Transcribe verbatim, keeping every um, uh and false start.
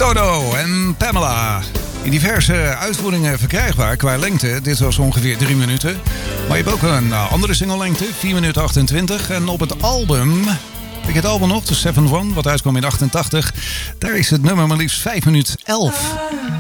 Dodo en Pamela. In diverse uitvoeringen verkrijgbaar qua lengte. Dit was ongeveer drie minuten. Maar je hebt ook een uh, andere singellengte, vier minuten achtentwintig. En op het album, ik het album nog, de Seven One, wat uitkwam in achtentachtig. Daar is het nummer maar liefst vijf minuten elf.